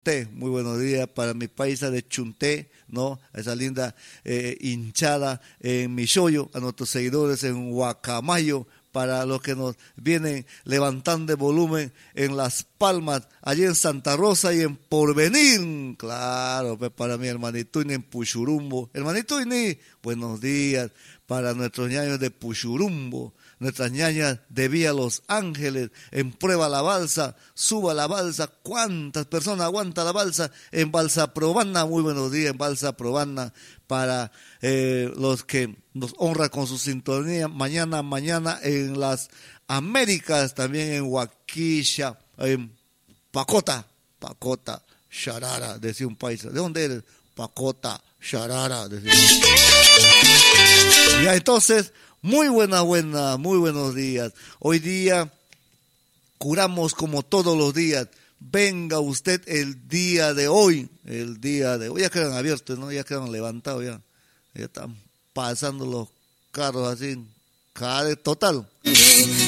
Chunté. Muy buenos días para mi paisa de Chunté, ¿no? Esa linda hinchada en Michoyo, a nuestros seguidores en Guacamayo, para los que nos vienen levantando de volumen en Las Palmas, allí en Santa Rosa y en Porvenir. Claro, pues para mi hermanito en Puchurumbo. Hermanito Ini, buenos días para nuestros ñaños de Puchurumbo, nuestras ñañas de Vía Los Ángeles, en Prueba la Balsa, Suba la Balsa. ¿Cuántas personas aguanta la balsa? En Balsa Probana, muy buenos días en Balsa Probana, para los que nos honran con su sintonía. Mañana en las Américas, también en Huaquilla, en Pacota, Sharara, decía un paisa. ¿De dónde eres? Pacota, Sharara, decía. Ya, entonces, muy buenos días. Hoy día curamos como todos los días. Venga usted el día de hoy. Ya quedan abiertos, ¿no? Ya quedan levantados, ya están pasando los carros así, total.